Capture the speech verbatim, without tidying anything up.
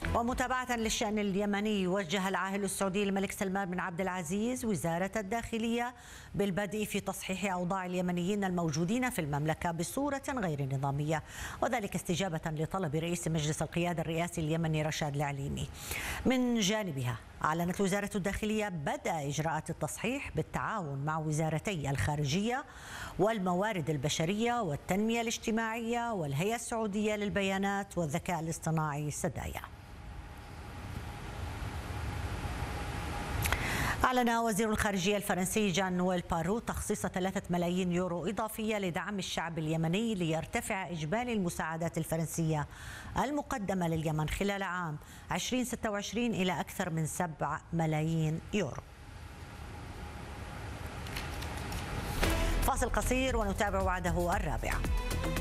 ومتابعة للشأن اليمني، وجه العاهل السعودي الملك سلمان بن عبد العزيز وزارة الداخلية بالبدء في تصحيح أوضاع اليمنيين الموجودين في المملكة بصورة غير نظامية، وذلك استجابة لطلب رئيس مجلس القيادة الرئاسي اليمني رشاد العليمي. من جانبها أعلنت وزارة الداخلية بدء إجراءات التصحيح بالتعاون مع وزارتي الخارجية والموارد البشرية والتنمية الاجتماعية والهيئة السعودية للبيانات والذكاء الاصطناعي سدايا. أعلن وزير الخارجية الفرنسي جان نويل بارو تخصيص ثلاثة ملايين يورو إضافية لدعم الشعب اليمني ليرتفع إجمالي المساعدات الفرنسية المقدمة لليمن خلال عام ألفين وستة وعشرين إلى أكثر من سبعة ملايين يورو. فاصل قصير ونتابع وعده الرابعة.